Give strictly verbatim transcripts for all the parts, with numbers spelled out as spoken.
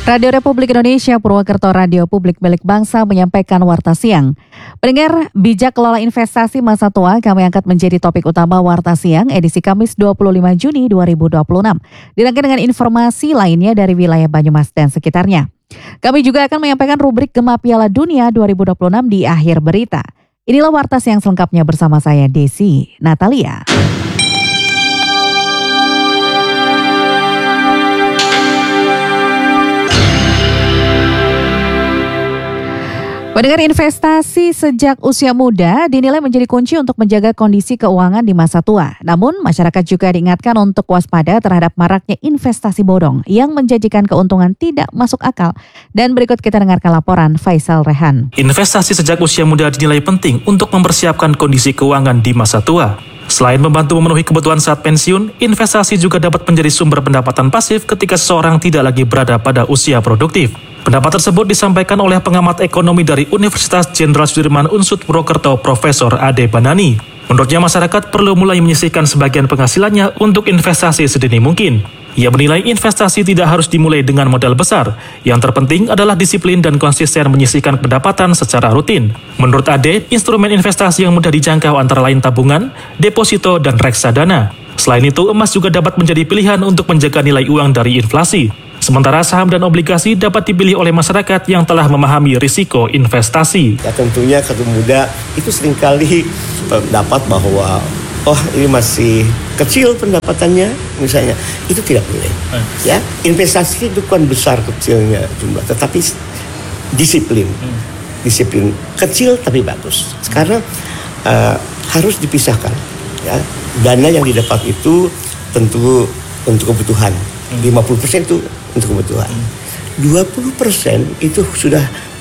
Radio Republik Indonesia Purwokerto Radio Publik Milik Bangsa menyampaikan Warta Siang. Pendengar, bijak kelola investasi masa tua kami angkat menjadi topik utama Warta Siang edisi Kamis dua puluh lima Juni dua ribu dua puluh enam. Dirangkai dengan informasi lainnya dari wilayah Banyumas dan sekitarnya. Kami juga akan menyampaikan rubrik Gema Piala Dunia dua ribu dua puluh enam di akhir berita. Inilah Warta Siang selengkapnya bersama saya Desi Natalia. Pendengar, investasi sejak usia muda dinilai menjadi kunci untuk menjaga kondisi keuangan di masa tua. Namun, masyarakat juga diingatkan untuk waspada terhadap maraknya investasi bodong yang menjanjikan keuntungan tidak masuk akal. Dan berikut kita dengarkan laporan Faisal Rehan. Investasi sejak usia muda dinilai penting untuk mempersiapkan kondisi keuangan di masa tua. Selain membantu memenuhi kebutuhan saat pensiun, investasi juga dapat menjadi sumber pendapatan pasif ketika seseorang tidak lagi berada pada usia produktif. Pendapat tersebut disampaikan oleh pengamat ekonomi dari Universitas Jenderal Sudirman Unsud Purwokerto, Profesor Ade Banani. Menurutnya masyarakat perlu mulai menyisihkan sebagian penghasilannya untuk investasi sedini mungkin. Ia menilai investasi tidak harus dimulai dengan modal besar. Yang terpenting adalah disiplin dan konsisten menyisihkan pendapatan secara rutin. Menurut Ade, instrumen investasi yang mudah dijangkau antara lain tabungan, deposito, dan reksadana. Selain itu, emas juga dapat menjadi pilihan untuk menjaga nilai uang dari inflasi. Sementara saham dan obligasi dapat dipilih oleh masyarakat yang telah memahami risiko investasi. Ya, tentunya kaum muda itu seringkali dapat bahwa oh ini masih kecil pendapatannya misalnya, itu tidak boleh. Hmm. Ya, investasi itu kan besar kecilnya jumlah, tetapi disiplin, hmm. disiplin kecil tapi bagus. Sekarang uh, harus dipisahkan. Ya, dana yang didapat itu tentu untuk kebutuhan, hmm. lima puluh persen itu untuk kebutuhan, hmm. dua puluh persen itu sudah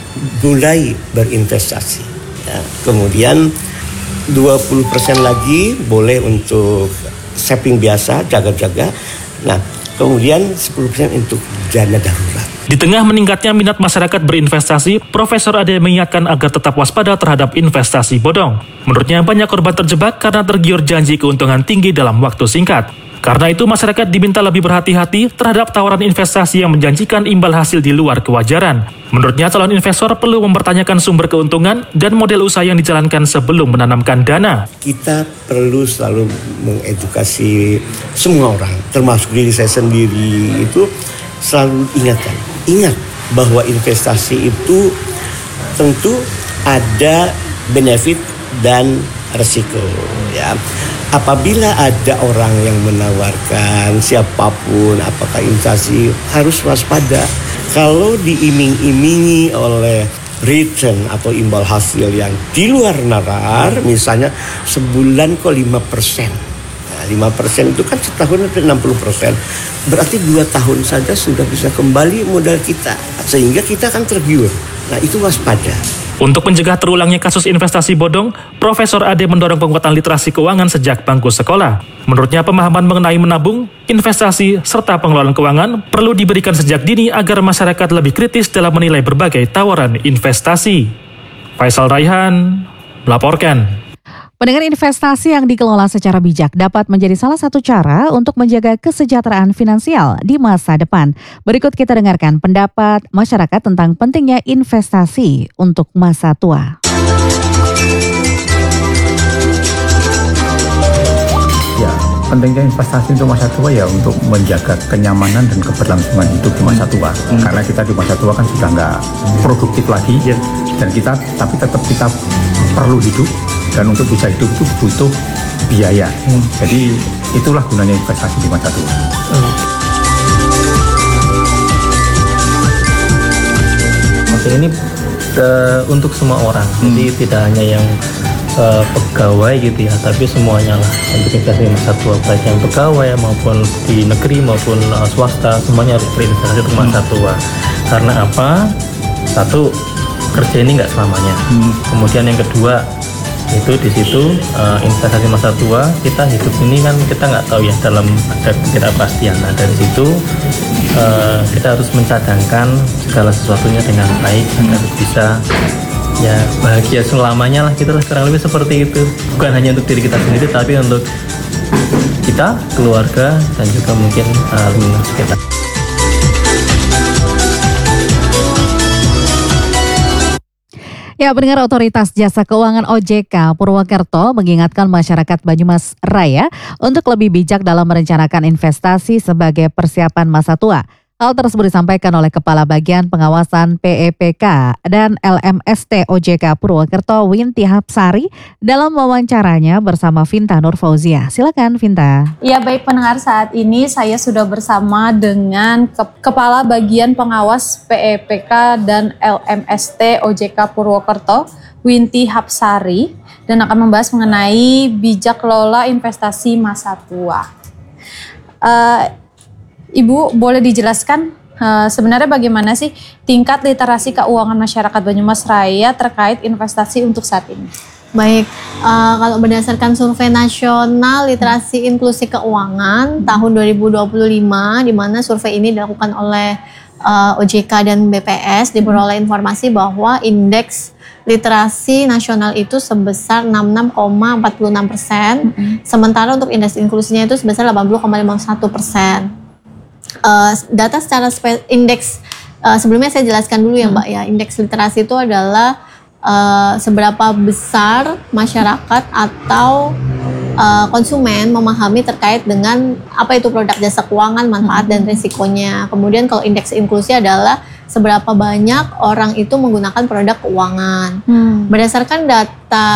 mulai berinvestasi. Ya, kemudian dua puluh persen lagi boleh untuk saving biasa, jaga-jaga. Nah, kemudian sepuluh persen untuk dana darurat. Di tengah meningkatnya minat masyarakat berinvestasi, Profesor Ade mengingatkan agar tetap waspada terhadap investasi bodong. Menurutnya banyak korban terjebak karena tergiur janji keuntungan tinggi dalam waktu singkat. Karena itu masyarakat diminta lebih berhati-hati terhadap tawaran investasi yang menjanjikan imbal hasil di luar kewajaran. Menurutnya calon investor perlu mempertanyakan sumber keuntungan dan model usaha yang dijalankan sebelum menanamkan dana. Kita perlu selalu mengedukasi semua orang, termasuk diri saya sendiri, itu selalu ingatkan. Ingat bahwa investasi itu tentu ada benefit dan resiko, ya. Apabila ada orang yang menawarkan siapapun apakah investasi, harus waspada. Kalau diiming-imingi oleh return atau imbal hasil yang di luar nalar, misalnya sebulan kok lima persen. Nah, lima persen itu kan setahun ada enam puluh persen. Berarti dua tahun saja sudah bisa kembali modal kita. Sehingga kita akan tergiur. Nah, itu waspada. Untuk mencegah terulangnya kasus investasi bodong, Profesor Ade mendorong penguatan literasi keuangan sejak bangku sekolah. Menurutnya pemahaman mengenai menabung, investasi, serta pengelolaan keuangan perlu diberikan sejak dini agar masyarakat lebih kritis dalam menilai berbagai tawaran investasi. Faisal Raihan melaporkan. Pendengar, investasi yang dikelola secara bijak dapat menjadi salah satu cara untuk menjaga kesejahteraan finansial di masa depan. Berikut kita dengarkan pendapat masyarakat tentang pentingnya investasi untuk masa tua. Ya, pentingnya investasi untuk masa tua ya untuk menjaga kenyamanan dan keberlangsungan hidup di masa tua. Hmm. Karena kita di masa tua kan sudah nggak produktif lagi, yeah. dan kita tapi tetap kita perlu hidup. Dan untuk bisa hidup itu butuh biaya. Hmm. Jadi itulah gunanya investasi di masa tua. Hmm. Oke, ini uh, untuk semua orang. Hmm. Jadi tidak hanya yang uh, pegawai gitu ya, tapi semuanya lah untuk investasi di masa tua, baik yang pegawai maupun di negeri maupun uh, swasta, semuanya harus berinvestasi untuk masa tua. Karena apa? Satu, kerja ini nggak selamanya. Hmm. Kemudian yang kedua, itu di situ uh, investasi masa tua, kita hidup ini kan kita nggak tahu ya, dalam ada ketidakpastian. Nah, dari situ uh, kita harus mencadangkan segala sesuatunya dengan baik agar bisa ya bahagia selamanya lah, gitu lah, kurang lebih seperti itu. Bukan hanya untuk diri kita sendiri, tapi untuk kita, keluarga, dan juga mungkin uh, lingkungan sekitar. Ya, pendengar, Otoritas Jasa Keuangan O J K Purwokerto mengingatkan masyarakat Banyumas Raya untuk lebih bijak dalam merencanakan investasi sebagai persiapan masa tua. Hal tersebut disampaikan oleh Kepala Bagian Pengawasan P E P K dan L M S T O J K Purwokerto Winti Hapsari dalam wawancaranya bersama Vinta Nur Fauzia. Silakan Vinta. Ya, baik pendengar, saat ini saya sudah bersama dengan Ke- Kepala Bagian Pengawas P E P K dan L M S T O J K Purwokerto Winti Hapsari dan akan membahas mengenai bijak kelola investasi masa tua. Uh, Ibu, boleh dijelaskan uh, sebenarnya bagaimana sih tingkat literasi keuangan masyarakat Banyumas Raya terkait investasi untuk saat ini? Baik, uh, kalau berdasarkan survei nasional literasi inklusi keuangan hmm. tahun dua ribu dua puluh lima, di mana survei ini dilakukan oleh uh, O J K dan B P S, diperoleh informasi bahwa indeks literasi nasional itu sebesar enam puluh enam koma empat puluh enam persen, hmm. sementara untuk indeks inklusinya itu sebesar delapan puluh koma lima puluh satu persen. Uh, data secara spe- indeks uh, sebelumnya saya jelaskan dulu ya Mbak ya, indeks literasi itu adalah uh, seberapa besar masyarakat atau uh, konsumen memahami terkait dengan apa itu produk jasa keuangan, manfaat dan risikonya. Kemudian kalau indeks inklusi adalah seberapa banyak orang itu menggunakan produk keuangan. Hmm. Berdasarkan data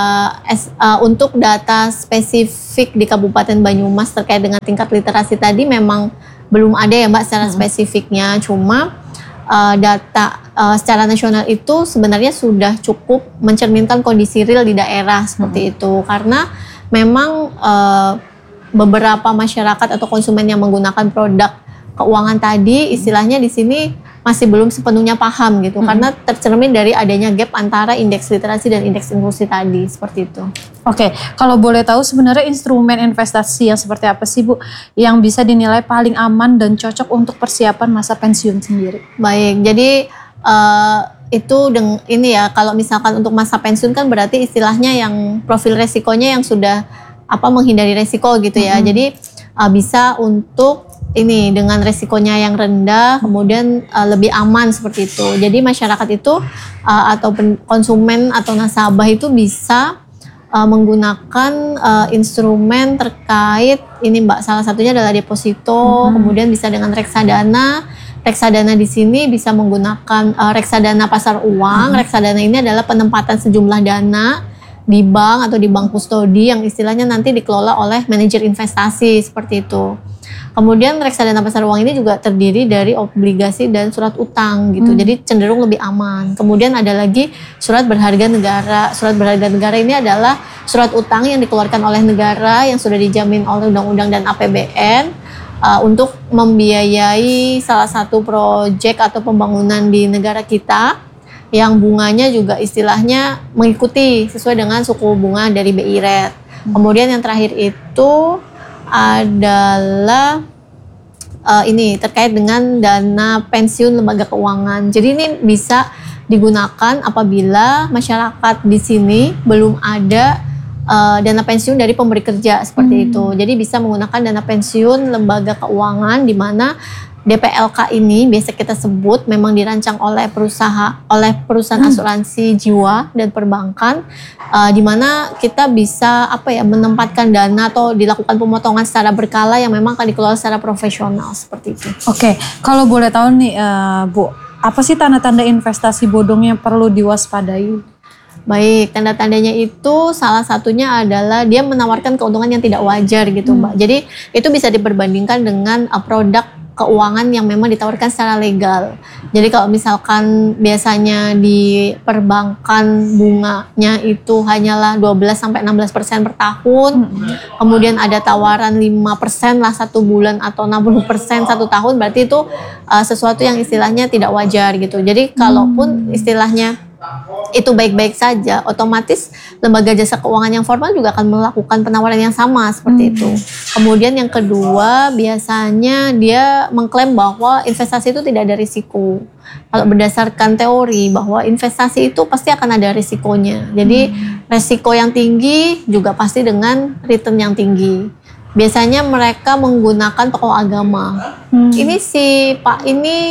uh, untuk data spesifik di Kabupaten Banyumas terkait dengan tingkat literasi tadi memang belum ada ya Mbak secara spesifiknya, cuma uh, data uh, secara nasional itu sebenarnya sudah cukup mencerminkan kondisi real di daerah seperti hmm. itu, karena memang uh, beberapa masyarakat atau konsumen yang menggunakan produk keuangan tadi istilahnya di sini masih belum sepenuhnya paham gitu, hmm. karena tercermin dari adanya gap antara indeks literasi dan indeks inklusi tadi, seperti itu. Oke, kalau boleh tahu sebenarnya instrumen investasi yang seperti apa sih Bu yang bisa dinilai paling aman dan cocok untuk persiapan masa pensiun sendiri? Baik, jadi uh, itu deng- ini ya, kalau misalkan untuk masa pensiun kan berarti istilahnya yang profil resikonya yang sudah apa menghindari resiko gitu ya, hmm. jadi uh, bisa untuk ini dengan resikonya yang rendah, kemudian uh, lebih aman seperti itu. Jadi masyarakat itu uh, atau pen- konsumen atau nasabah itu bisa uh, menggunakan uh, instrumen terkait ini Mbak, salah satunya adalah deposito, hmm. kemudian bisa dengan reksadana. Reksadana di sini bisa menggunakan uh, reksadana pasar uang. Hmm. Reksadana ini adalah penempatan sejumlah dana di bank atau di bank kustodi yang istilahnya nanti dikelola oleh manajer investasi seperti itu. Kemudian reksadana pasar uang ini juga terdiri dari obligasi dan surat utang gitu. Hmm. Jadi cenderung lebih aman. Kemudian ada lagi surat berharga negara. Surat berharga negara ini adalah surat utang yang dikeluarkan oleh negara yang sudah dijamin oleh undang-undang dan A P B N uh, untuk membiayai salah satu proyek atau pembangunan di negara kita yang bunganya juga istilahnya mengikuti sesuai dengan suku bunga dari B I R E T. Hmm. Kemudian yang terakhir itu adalah uh, ini terkait dengan dana pensiun lembaga keuangan. Jadi ini bisa digunakan apabila masyarakat di sini belum ada uh, dana pensiun dari pemberi kerja seperti hmm. itu. Jadi bisa menggunakan dana pensiun lembaga keuangan di mana D P L K ini biasa kita sebut memang dirancang oleh perusahaan oleh perusahaan hmm. asuransi jiwa dan perbankan, uh, di mana kita bisa apa ya menempatkan dana atau dilakukan pemotongan secara berkala yang memang akan dikelola secara profesional seperti itu. Oke, kalau boleh tahu nih uh, Bu, apa sih tanda-tanda investasi bodong yang perlu diwaspadai? Baik, tanda-tandanya itu salah satunya adalah dia menawarkan keuntungan yang tidak wajar gitu hmm. Mbak. Jadi itu bisa diperbandingkan dengan uh, produk keuangan yang memang ditawarkan secara legal. Jadi kalau misalkan biasanya di perbankan bunganya itu hanyalah dua belas sampai enam belas persen per tahun, hmm. kemudian ada tawaran lima persen lah satu bulan atau enam puluh persen satu tahun, berarti itu uh, sesuatu yang istilahnya tidak wajar gitu. Jadi kalaupun istilahnya itu baik-baik saja, otomatis lembaga jasa keuangan yang formal juga akan melakukan penawaran yang sama seperti hmm. itu. Kemudian yang kedua, biasanya dia mengklaim bahwa investasi itu tidak ada risiko. Kalau berdasarkan teori bahwa investasi itu pasti akan ada risikonya. Jadi hmm. risiko yang tinggi juga pasti dengan return yang tinggi. Biasanya mereka menggunakan tokoh agama. Hmm. Ini si Pak ini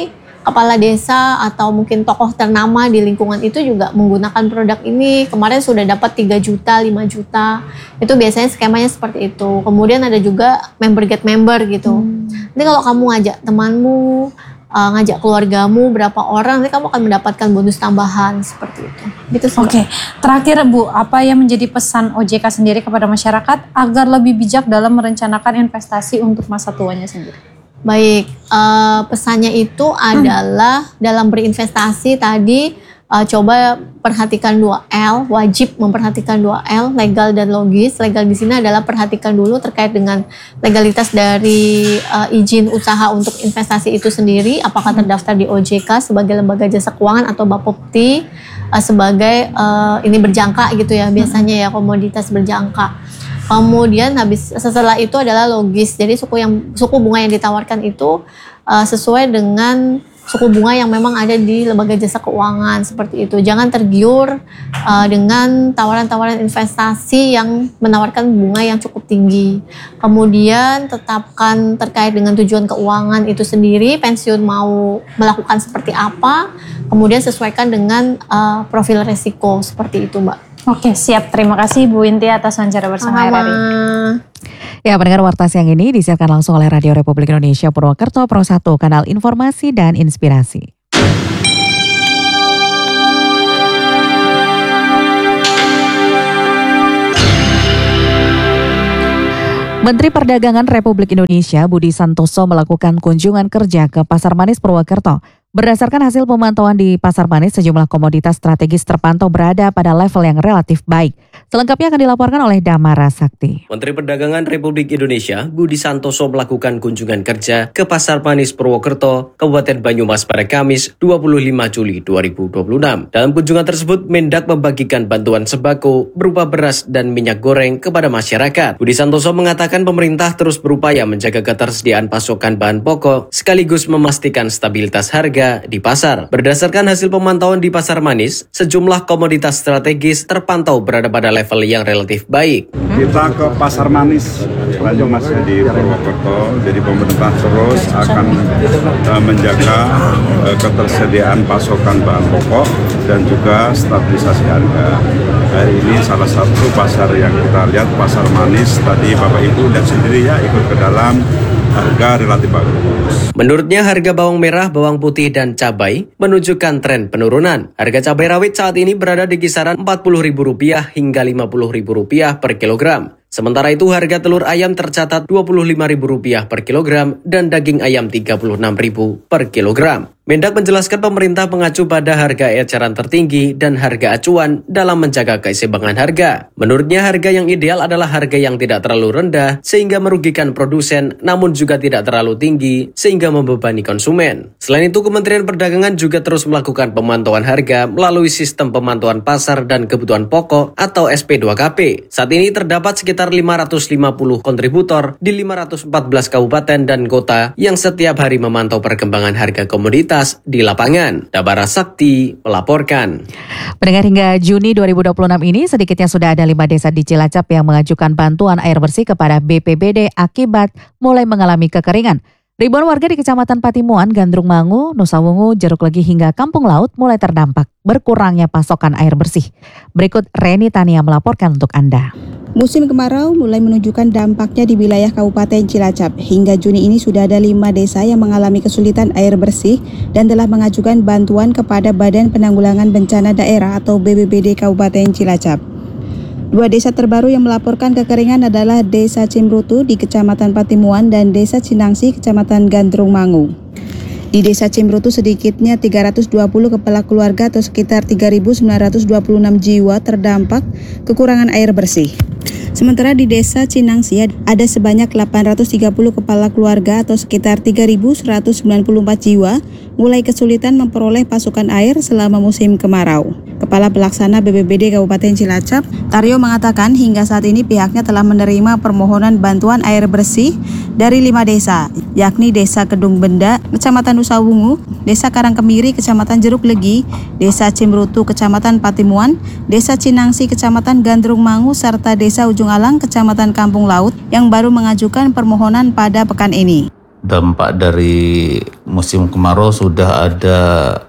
kepala desa atau mungkin tokoh ternama di lingkungan itu juga menggunakan produk ini. Kemarin sudah dapat tiga juta, lima juta. Itu biasanya skemanya seperti itu. Kemudian ada juga member get member gitu. Hmm. Nanti kalau kamu ngajak temanmu, uh, ngajak keluargamu berapa orang, nanti kamu akan mendapatkan bonus tambahan seperti itu. Gitu sih. Oke, terakhir Bu, apa yang menjadi pesan O J K sendiri kepada masyarakat agar lebih bijak dalam merencanakan investasi untuk masa tuanya sendiri? Baik, uh, pesannya itu adalah hmm. dalam berinvestasi tadi uh, coba perhatikan dua L, wajib memperhatikan dua L, legal dan logis. Legal di sini adalah perhatikan dulu terkait dengan legalitas dari uh, izin usaha untuk investasi itu sendiri, apakah terdaftar di O J K sebagai lembaga jasa keuangan atau Bapepti uh, sebagai uh, ini berjangka gitu ya, biasanya ya komoditas berjangka. Kemudian habis setelah itu adalah logis. Jadi suku yang suku bunga yang ditawarkan itu uh, sesuai dengan suku bunga yang memang ada di lembaga jasa keuangan seperti itu. Jangan tergiur uh, dengan tawaran-tawaran investasi yang menawarkan bunga yang cukup tinggi. Kemudian tetapkan terkait dengan tujuan keuangan itu sendiri, pensiun mau melakukan seperti apa. Kemudian sesuaikan dengan uh, profil resiko seperti itu, Mbak. Oke, siap. Terima kasih Bu Winti atas wawancara bersama R R I. Ya, pendengar Warta Siang ini disiarkan langsung oleh Radio Republik Indonesia Purwokerto Pro satu, kanal informasi dan inspirasi. Menteri Perdagangan Republik Indonesia Budi Santoso melakukan kunjungan kerja ke Pasar Manis Purwokerto. Berdasarkan hasil pemantauan di Pasar Manis, sejumlah komoditas strategis terpantau berada pada level yang relatif baik. Selengkapnya akan dilaporkan oleh Damara Sakti. Menteri Perdagangan Republik Indonesia Budi Santoso melakukan kunjungan kerja ke Pasar Manis Purwokerto, Kabupaten Banyumas pada Kamis dua puluh lima Juli dua ribu dua puluh enam. Dalam kunjungan tersebut, Mendak membagikan bantuan sembako berupa beras dan minyak goreng kepada masyarakat. Budi Santoso mengatakan pemerintah terus berupaya menjaga ketersediaan pasokan bahan pokok sekaligus memastikan stabilitas harga di pasar. Berdasarkan hasil pemantauan di Pasar Manis, sejumlah komoditas strategis terpantau berada pada level yang relatif baik. Kita ke Pasar Manis Banyumas di Purwokerto, jadi pemerintah terus akan uh, menjaga uh, ketersediaan pasokan bahan pokok dan juga stabilisasi harga. Hari ini salah satu pasar yang kita lihat, Pasar Manis, tadi Bapak Ibu lihat sendiri ya, ikut ke dalam, harga relatif bagus. Menurutnya harga bawang merah, bawang putih, dan cabai menunjukkan tren penurunan. Harga cabai rawit saat ini berada di kisaran empat puluh ribu rupiah hingga lima puluh ribu rupiah per kilogram. Sementara itu harga telur ayam tercatat dua puluh lima ribu rupiah per kilogram dan daging ayam tiga puluh enam ribu per kilogram. Mendak menjelaskan pemerintah mengacu pada harga eceran tertinggi dan harga acuan dalam menjaga keseimbangan harga. Menurutnya harga yang ideal adalah harga yang tidak terlalu rendah sehingga merugikan produsen namun juga tidak terlalu tinggi sehingga membebani konsumen. Selain itu, Kementerian Perdagangan juga terus melakukan pemantauan harga melalui sistem pemantauan pasar dan kebutuhan pokok atau S P dua K P. Saat ini terdapat sekitar lima ratus lima puluh kontributor di lima ratus empat belas kabupaten dan kota yang setiap hari memantau perkembangan harga komoditas di lapangan. Damara Sakti melaporkan. Pendengar, hingga Juni dua ribu dua puluh enam ini sedikitnya sudah ada lima desa di Cilacap yang mengajukan bantuan air bersih kepada B P B D akibat mulai mengalami kekeringan. Ribuan warga di Kecamatan Patimuan, Gandrung Mangu, Nusa Wungu, Jeruk Legi hingga Kampung Laut mulai terdampak berkurangnya pasokan air bersih. Berikut Reni Tania melaporkan untuk Anda. Musim kemarau mulai menunjukkan dampaknya di wilayah Kabupaten Cilacap. Hingga Juni ini sudah ada lima desa yang mengalami kesulitan air bersih dan telah mengajukan bantuan kepada Badan Penanggulangan Bencana Daerah atau B P B D Kabupaten Cilacap. Dua desa terbaru yang melaporkan kekeringan adalah Desa Cimrutu di Kecamatan Patimuan dan Desa Cinangsi, Kecamatan Gandrung Mangu. Di Desa Cimrutu sedikitnya tiga ratus dua puluh kepala keluarga atau sekitar tiga ribu sembilan ratus dua puluh enam jiwa terdampak kekurangan air bersih. Sementara di Desa Cinangsi ada sebanyak delapan ratus tiga puluh kepala keluarga atau sekitar tiga ribu seratus sembilan puluh empat jiwa mulai kesulitan memperoleh pasokan air selama musim kemarau. Kepala Pelaksana B P B D Kabupaten Cilacap, Taryo mengatakan hingga saat ini pihaknya telah menerima permohonan bantuan air bersih dari lima desa, yakni Desa Kedung Benda, Kecamatan Nusa Wungu, Desa Karangkemiri, Kecamatan Jeruk Legi, Desa Cimrutu, Kecamatan Patimuan, Desa Cinangsi, Kecamatan Gandrung Mangu, serta Desa Ujung Alang, Kecamatan Kampung Laut yang baru mengajukan permohonan pada pekan ini. dampak dari musim kemarau sudah ada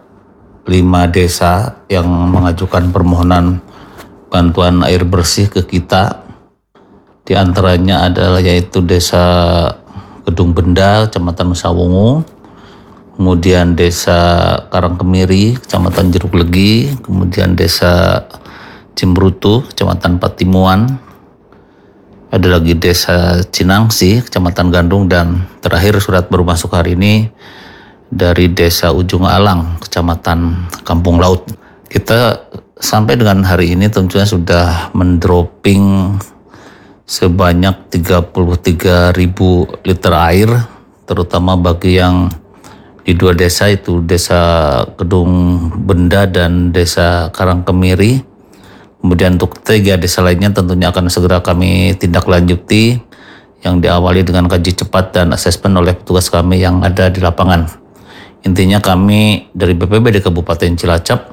lima desa yang mengajukan permohonan bantuan air bersih ke kita. Di antaranya adalah yaitu Desa Kedung Benda, Kecamatan Sawungu, kemudian Desa Karangkemiri, Kecamatan Jeruk Legi, kemudian Desa Cimrutu, Kecamatan Patimuan, ada lagi Desa Cinangsi, Kecamatan Gandung, dan terakhir surat baru masuk hari ini dari Desa Ujung Alang, Kecamatan Kampung Laut. Kita sampai dengan hari ini tentunya sudah mendropping sebanyak tiga puluh tiga ribu liter air, terutama bagi yang di dua desa itu Desa Kedung Benda dan Desa Karangkemiri. Kemudian untuk tiga desa lainnya tentunya akan segera kami tindak lanjuti yang diawali dengan kaji cepat dan asesmen oleh petugas kami yang ada di lapangan. Intinya kami dari B P B D Kabupaten Cilacap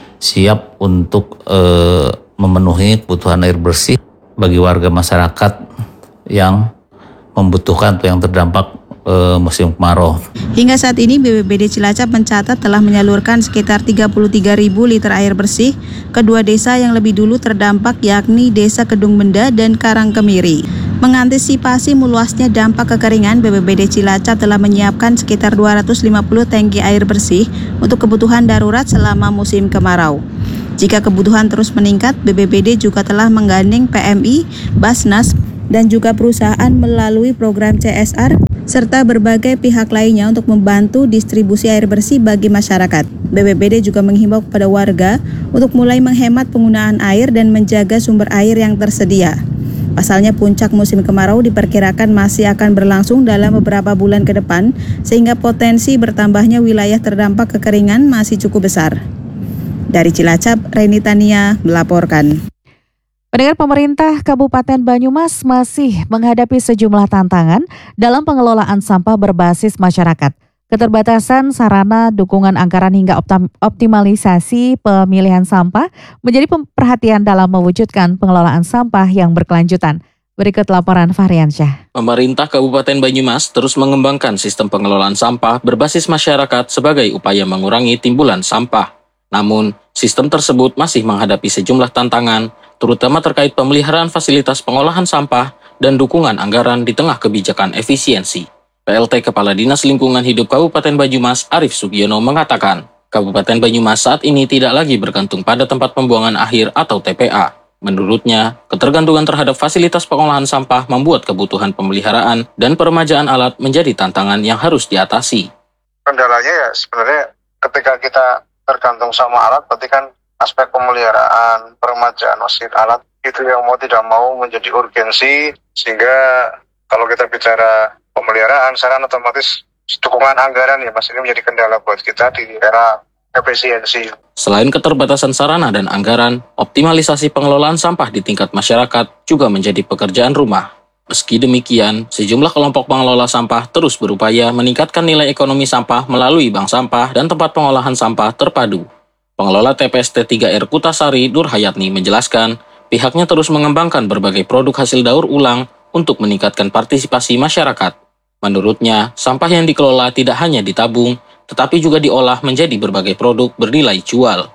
siap untuk eh, memenuhi kebutuhan air bersih bagi warga masyarakat yang membutuhkan atau yang terdampak Uh, musim kemarau. Hingga saat ini B P B D Cilacap mencatat telah menyalurkan sekitar tiga puluh tiga ribu liter air bersih ke dua desa yang lebih dulu terdampak, yakni Desa Kedung Benda dan Karangkemiri. Mengantisipasi meluasnya dampak kekeringan, B P B D Cilacap telah menyiapkan sekitar dua ratus lima puluh tangki air bersih untuk kebutuhan darurat selama musim kemarau. Jika kebutuhan terus meningkat, B P B D juga telah menggandeng P M I, Basnas, dan juga perusahaan melalui program C S R serta berbagai pihak lainnya untuk membantu distribusi air bersih bagi masyarakat. B P B D juga menghimbau kepada warga untuk mulai menghemat penggunaan air dan menjaga sumber air yang tersedia. Pasalnya puncak musim kemarau diperkirakan masih akan berlangsung dalam beberapa bulan ke depan, sehingga potensi bertambahnya wilayah terdampak kekeringan masih cukup besar. Dari Cilacap, Reni Tania melaporkan. Pendengar, pemerintah Kabupaten Banyumas masih menghadapi sejumlah tantangan dalam pengelolaan sampah berbasis masyarakat. Keterbatasan sarana, dukungan anggaran hingga optimalisasi pemilihan sampah menjadi perhatian dalam mewujudkan pengelolaan sampah yang berkelanjutan. Berikut laporan Fahriansyah. Pemerintah Kabupaten Banyumas terus mengembangkan sistem pengelolaan sampah berbasis masyarakat sebagai upaya mengurangi timbulan sampah. Namun, sistem tersebut masih menghadapi sejumlah tantangan, terutama terkait pemeliharaan fasilitas pengolahan sampah dan dukungan anggaran di tengah kebijakan efisiensi. P L T Kepala Dinas Lingkungan Hidup Kabupaten Banyumas, Arif Sugiono, mengatakan, Kabupaten Banyumas saat ini tidak lagi bergantung pada tempat pembuangan akhir atau T P A. Menurutnya, ketergantungan terhadap fasilitas pengolahan sampah membuat kebutuhan pemeliharaan dan peremajaan alat menjadi tantangan yang harus diatasi. Kendalanya ya sebenarnya ketika kita tergantung sama alat, berarti kan aspek pemeliharaan, peremajaan mesin alat itu yang mau tidak mau menjadi urgensi, sehingga kalau kita bicara pemeliharaan, sekarang otomatis dukungan anggaran ya mas, ini menjadi kendala buat kita di era efisiensi. Selain keterbatasan sarana dan anggaran, optimalisasi pengelolaan sampah di tingkat masyarakat juga menjadi pekerjaan rumah. Meski demikian, sejumlah kelompok pengelola sampah terus berupaya meningkatkan nilai ekonomi sampah melalui bank sampah dan tempat pengolahan sampah terpadu. Pengelola T P S T tiga R Kutasari, Nur Hayatni, menjelaskan pihaknya terus mengembangkan berbagai produk hasil daur ulang untuk meningkatkan partisipasi masyarakat. Menurutnya, sampah yang dikelola tidak hanya ditabung, tetapi juga diolah menjadi berbagai produk bernilai jual.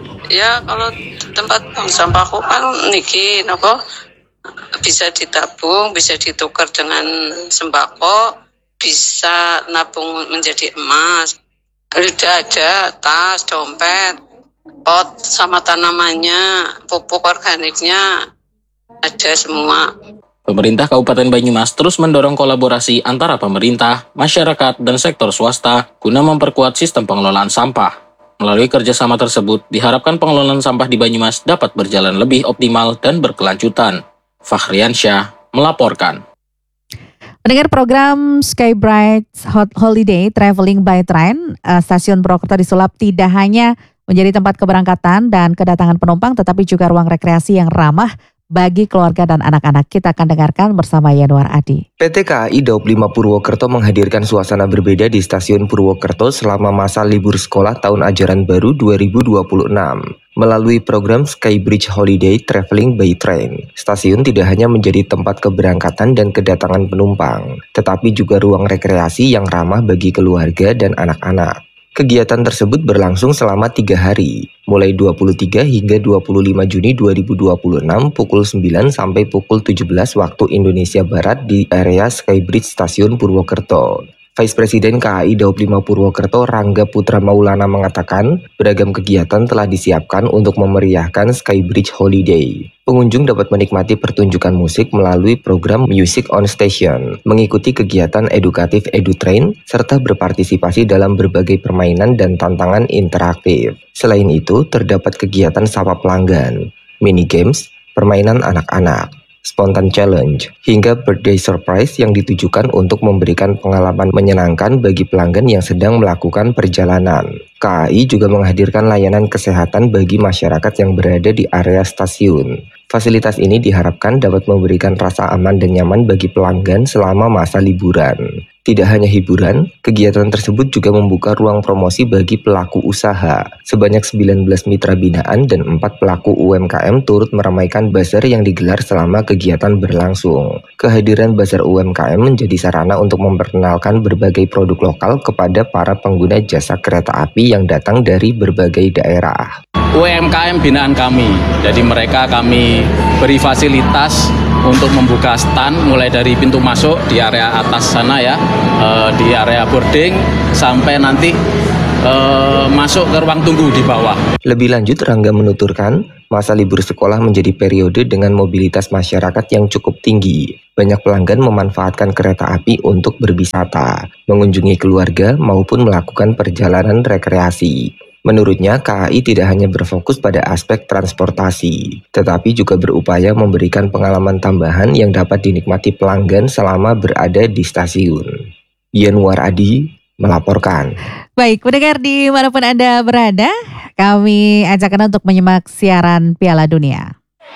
Ya, kalau tempat bank sampahku kan niki nopo bisa ditabung, bisa ditukar dengan sembako, bisa nabung menjadi emas. Sudah ada tas, dompet, pot sama tanamannya, pupuk organiknya, ada semua. Pemerintah Kabupaten Banyumas terus mendorong kolaborasi antara pemerintah, masyarakat, dan sektor swasta guna memperkuat sistem pengelolaan sampah. Melalui kerjasama tersebut, diharapkan pengelolaan sampah di Banyumas dapat berjalan lebih optimal dan berkelanjutan. Fahriansyah melaporkan. Pendengar program Sky Bright Hot Holiday Traveling by Train, Stasiun Purwokerto disulap tidak hanya menjadi tempat keberangkatan dan kedatangan penumpang, tetapi juga ruang rekreasi yang ramah bagi keluarga dan anak-anak. Kita akan dengarkan bersama Yanuar Adi. P T K A I Daob lima Purwokerto menghadirkan suasana berbeda di Stasiun Purwokerto selama masa libur sekolah tahun ajaran baru dua ribu dua puluh enam. Melalui program Skybridge Holiday Traveling by Train, stasiun tidak hanya menjadi tempat keberangkatan dan kedatangan penumpang, tetapi juga ruang rekreasi yang ramah bagi keluarga dan anak-anak. Kegiatan tersebut berlangsung selama tiga hari, mulai dua puluh tiga hingga dua puluh lima Juni dua ribu dua puluh enam pukul sembilan sampai pukul tujuh belas waktu Indonesia Barat di area Skybridge Stasiun Purwokerto. Vice Presiden K A I Daob lima Purwokerto Rangga Putra Maulana mengatakan, beragam kegiatan telah disiapkan untuk memeriahkan Skybridge Holiday. Pengunjung dapat menikmati pertunjukan musik melalui program Music on Station, mengikuti kegiatan edukatif EduTrain, serta berpartisipasi dalam berbagai permainan dan tantangan interaktif. Selain itu, terdapat kegiatan sapa pelanggan, mini games, permainan anak-anak, spontan challenge, hingga birthday surprise yang ditujukan untuk memberikan pengalaman menyenangkan bagi pelanggan yang sedang melakukan perjalanan. K A I juga menghadirkan layanan kesehatan bagi masyarakat yang berada di area stasiun. Fasilitas ini diharapkan dapat memberikan rasa aman dan nyaman bagi pelanggan selama masa liburan. Tidak hanya hiburan, kegiatan tersebut juga membuka ruang promosi bagi pelaku usaha. Sebanyak sembilan belas mitra binaan dan empat pelaku U M K M turut meramaikan bazar yang digelar selama kegiatan berlangsung. Kehadiran bazar U M K M menjadi sarana untuk memperkenalkan berbagai produk lokal kepada para pengguna jasa kereta api yang datang dari berbagai daerah. U M K M binaan kami, jadi mereka kami beri fasilitas untuk membuka stand mulai dari pintu masuk di area atas sana ya, eh, di area boarding sampai nanti eh, masuk ke ruang tunggu di bawah. Lebih lanjut, Rangga menuturkan, masa libur sekolah menjadi periode dengan mobilitas masyarakat yang cukup tinggi. Banyak pelanggan memanfaatkan kereta api untuk berwisata, mengunjungi keluarga maupun melakukan perjalanan rekreasi. Menurutnya, K A I tidak hanya berfokus pada aspek transportasi, tetapi juga berupaya memberikan pengalaman tambahan yang dapat dinikmati pelanggan selama berada di stasiun. Yanuar Adi melaporkan. Baik, pendengar dimanapun Anda berada, kami ajak Anda untuk menyimak siaran Piala Dunia.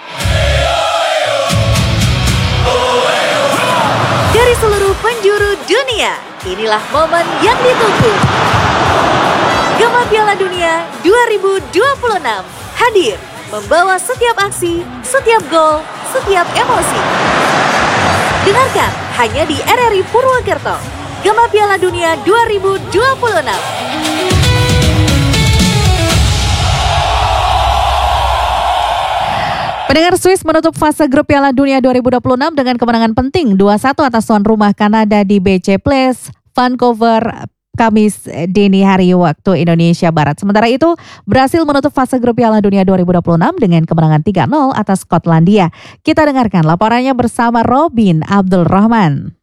Dari seluruh penjuru dunia, inilah momen yang ditunggu. Gema Piala Dunia dua ribu dua puluh enam hadir membawa setiap aksi, setiap gol, setiap emosi. Dengarkan hanya di R R I Purwokerto. Gema Piala Dunia dua ribu dua puluh enam. Pendengar, Swiss menutup fase grup Piala Dunia dua ribu dua puluh enam dengan kemenangan penting dua satu atas tuan rumah Kanada di B C Place, Vancouver, Kamis dini hari waktu Indonesia Barat. Sementara itu, Brasil menutup fase grup Piala Dunia dua ribu dua puluh enam dengan kemenangan tiga nol atas Skotlandia. Kita dengarkan laporannya bersama Robin Abdul Rahman.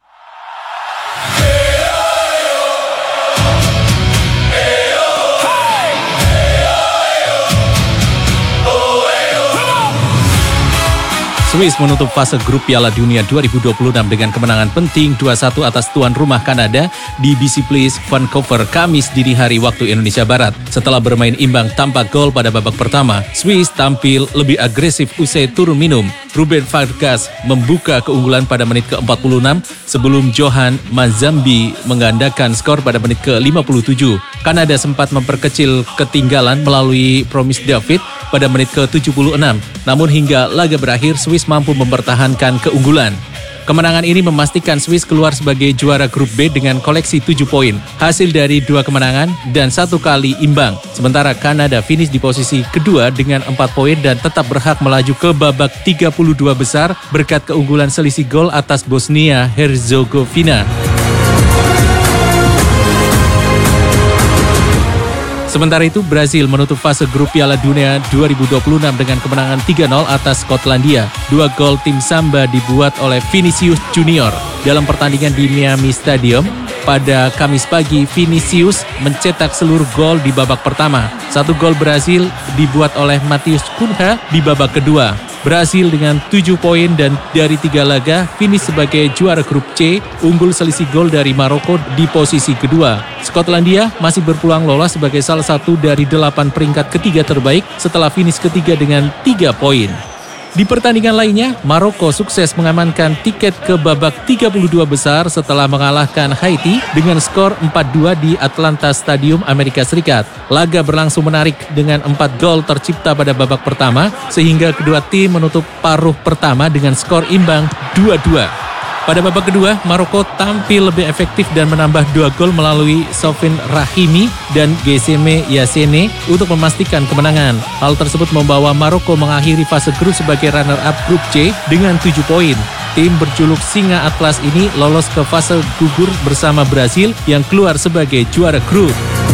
Swiss menutup fase grup Piala Dunia dua ribu dua puluh enam dengan kemenangan penting dua satu atas tuan rumah Kanada di B C Place, Vancouver, Kamis dini hari waktu Indonesia Barat. Setelah bermain imbang tanpa gol pada babak pertama, Swiss tampil lebih agresif usai turun minum. Ruben Vargas membuka keunggulan pada menit ke empat puluh enam sebelum Johan Mazambi menggandakan skor pada menit ke lima puluh tujuh. Kanada sempat memperkecil ketinggalan melalui Promise David pada menit ke tujuh puluh enam. Namun hingga laga berakhir, Swiss mampu mempertahankan keunggulan. Kemenangan ini memastikan Swiss keluar sebagai juara grup B dengan koleksi tujuh poin, hasil dari dua kemenangan dan satu kali imbang. Sementara Kanada finish di posisi kedua dengan empat poin dan tetap berhak melaju ke babak tiga puluh dua besar berkat keunggulan selisih gol atas Bosnia-Herzegovina. Sementara itu, Brasil menutup fase grup Piala Dunia dua ribu dua puluh enam dengan kemenangan tiga nol atas Skotlandia. Dua gol tim Samba dibuat oleh Vinicius Junior. Dalam pertandingan di Miami Stadium, pada Kamis pagi, Vinicius mencetak seluruh gol di babak pertama. Satu gol Brasil dibuat oleh Matheus Cunha di babak kedua. Brasil dengan tujuh poin dan dari tiga laga finish sebagai juara grup C, unggul selisih gol dari Maroko di posisi kedua. Skotlandia masih berpeluang lolos sebagai salah satu dari delapan peringkat ketiga terbaik setelah finish ketiga dengan tiga poin. Di pertandingan lainnya, Maroko sukses mengamankan tiket ke babak tiga puluh dua besar setelah mengalahkan Haiti dengan skor empat dua di Atlanta Stadium, Amerika Serikat. Laga berlangsung menarik dengan empat gol tercipta pada babak pertama, sehingga kedua tim menutup paruh pertama dengan skor imbang dua dua. Pada babak kedua, Maroko tampil lebih efektif dan menambah dua gol melalui Sofin Rahimi dan Geseme Yasene untuk memastikan kemenangan. Hal tersebut membawa Maroko mengakhiri fase grup sebagai runner-up grup C dengan tujuh poin. Tim berjuluk Singa Atlas ini lolos ke fase gugur bersama Brasil yang keluar sebagai juara grup.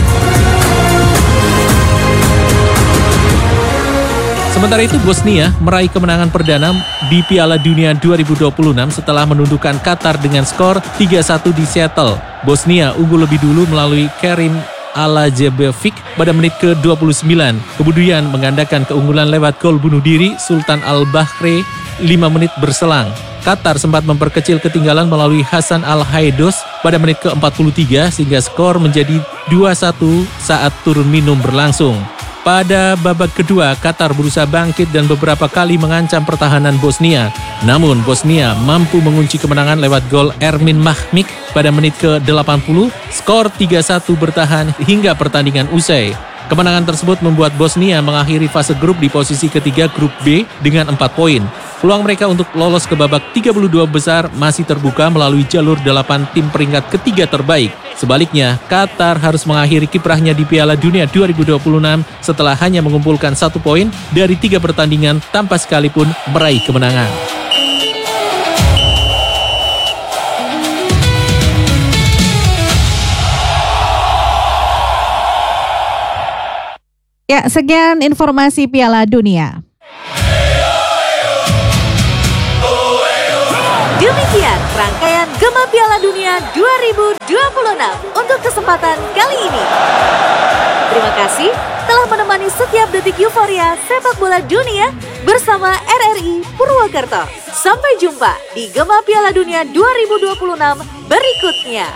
Sementara itu, Bosnia meraih kemenangan perdana di Piala Dunia dua ribu dua puluh enam setelah menundukkan Qatar dengan skor tiga satu di Seattle. Bosnia unggul lebih dulu melalui Kerim Alajebevic pada menit ke dua puluh sembilan. Kemudian menggandakan keunggulan lewat gol bunuh diri Sultan Al-Bahre lima menit berselang. Qatar sempat memperkecil ketinggalan melalui Hasan Al-Haidos pada menit ke empat puluh tiga sehingga skor menjadi dua satu saat turun minum berlangsung. Pada babak kedua, Qatar berusaha bangkit dan beberapa kali mengancam pertahanan Bosnia. Namun, Bosnia mampu mengunci kemenangan lewat gol Ermin Mahmik pada menit ke delapan puluh, skor tiga satu bertahan hingga pertandingan usai. Kemenangan tersebut membuat Bosnia mengakhiri fase grup di posisi ketiga grup B dengan empat poin. Peluang mereka untuk lolos ke babak tiga puluh dua besar masih terbuka melalui jalur delapan tim peringkat ketiga terbaik. Sebaliknya, Qatar harus mengakhiri kiprahnya di Piala Dunia dua ribu dua puluh enam setelah hanya mengumpulkan satu poin dari tiga pertandingan tanpa sekalipun meraih kemenangan. Ya, sekian informasi Piala Dunia. Demikian rangkaian Gema Piala Dunia dua ribu dua puluh enam untuk kesempatan kali ini. Terima kasih telah menemani setiap detik euforia sepak bola dunia bersama R R I Purwokerto. Sampai jumpa di Gema Piala Dunia dua ribu dua puluh enam berikutnya.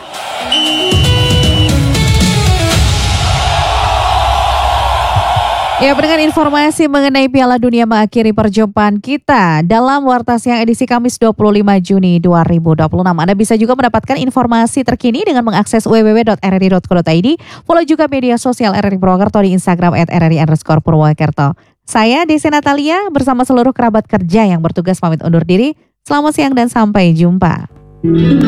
Ya, dengan informasi mengenai Piala Dunia mengakhiri perjumpaan kita dalam Warta Siang edisi Kamis dua puluh lima Juni dua ribu dua puluh enam. Anda bisa juga mendapatkan informasi terkini dengan mengakses w w w dot r r i dot co dot i d. Follow juga media sosial R R I Purwokerto di Instagram at r r i underscore Purwokerto. Saya Desi Natalia bersama seluruh kerabat kerja yang bertugas pamit undur diri. Selamat siang dan sampai jumpa.